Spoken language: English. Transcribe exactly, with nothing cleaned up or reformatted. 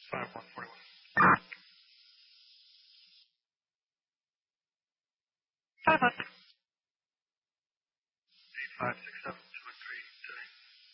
five one forty-one. Five up. Eight five six seven.